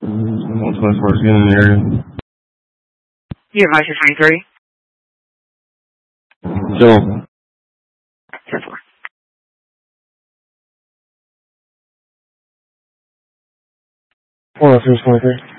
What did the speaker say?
124 in the area. You have license 23? So. 10-4. 103 23.